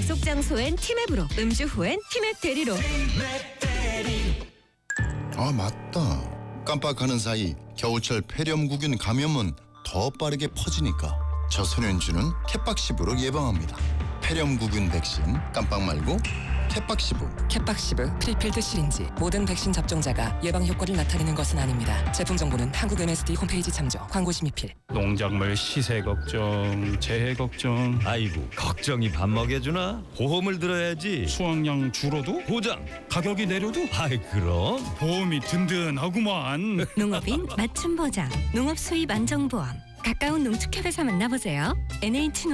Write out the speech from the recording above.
약속 장소엔 티맵으로, 음주 후엔 티맵 대리로. 아, 맞다. 깜빡하는 사이 겨우철 폐렴구균 감염은 더 빠르게 퍼지니까 저소년주는 캣박시브로 예방합니다. 폐렴구균 백신 깜빡 말고 캣박시브. 캣박시브 프리필드 시린지. 모든 백신 접종자가 예방 효과를 나타내는 것은 아닙니다. 제품 정보는 한국 MSD 홈페이지 참조. 광고 심의필. 농작물 시세 걱정, 재해 걱정. 아이고, 걱정이 밥 먹여주나? 보험을 들어야지. 수확량 줄어도 보장. 가격이 내려도 아이, 그럼. 보험이 든든하구만. 농업인 맞춤 보장, 농업 수입 안정보험. 가까운 농축협에서 만나보세요. NH